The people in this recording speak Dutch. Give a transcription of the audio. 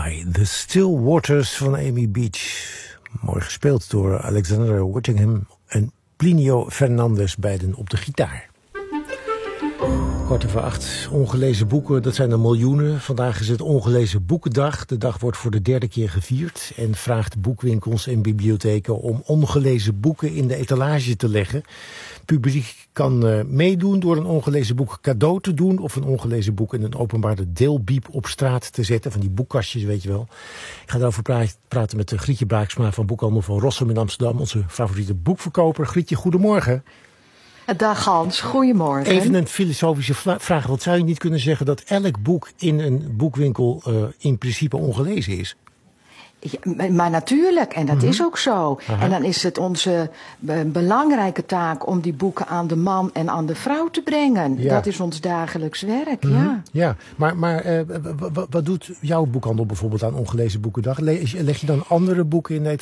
Lullaby, The Still Waters van Amy Beach. Mooi gespeeld door Alexander Whittingham en Plinio Fernandes, beiden op de gitaar. 7:15, ongelezen boeken, dat zijn er miljoenen. Vandaag is het ongelezen boekendag. De dag wordt voor de 3e keer gevierd en vraagt boekwinkels en bibliotheken om ongelezen boeken in de etalage te leggen. Het publiek kan meedoen door een ongelezen boek cadeau te doen of een ongelezen boek in een openbare deelbiep op straat te zetten. Van die boekkastjes, weet je wel. Ik ga daarover praten met Grietje Braaksma van Boekhandel van Rossum in Amsterdam. Onze favoriete boekverkoper. Grietje, goedemorgen. Dag Hans, goedemorgen. Even een filosofische vraag. Wat zou je niet kunnen zeggen dat elk boek in een boekwinkel in principe ongelezen is? Ja, maar natuurlijk, en dat is ook zo. Aha. En dan is het onze belangrijke taak om die boeken aan de man en aan de vrouw te brengen. Ja. Dat is ons dagelijks werk, ja. Ja, maar wat doet jouw boekhandel bijvoorbeeld aan ongelezen boekendag? Leg je dan andere boeken in de